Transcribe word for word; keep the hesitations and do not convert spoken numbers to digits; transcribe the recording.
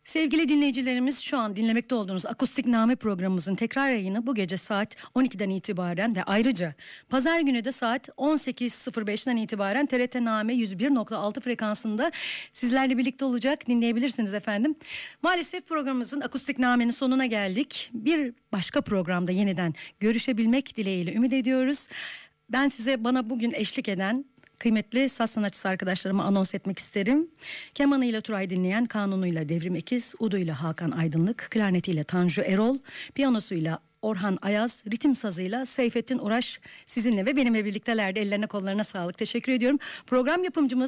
Sevgili dinleyicilerimiz, şu an dinlemekte olduğunuz Akustikname programımızın tekrar yayını bu gece saat on ikiden itibaren ve ayrıca pazar günü de saat on sekiz sıfır beşten itibaren T R T Name yüz bir nokta altı frekansında sizlerle birlikte olacak, dinleyebilirsiniz efendim. Maalesef programımızın Akustikname'nin sonuna geldik. Bir başka programda yeniden görüşebilmek dileğiyle ümit ediyoruz. Ben size bana bugün eşlik eden kıymetli saz sanatçısı arkadaşlarımı anons etmek isterim. Kemanıyla Turay Dinleyen, kanunuyla Devrim Ekiz, uduyla Hakan Aydınlık, klarnetiyle Tanju Erol, piyanosuyla Orhan Ayaz, ritim sazıyla Seyfettin Uraş sizinle ve benimle birliktelerdi. Ellerine kollarına sağlık. Teşekkür ediyorum. Program yapımcımız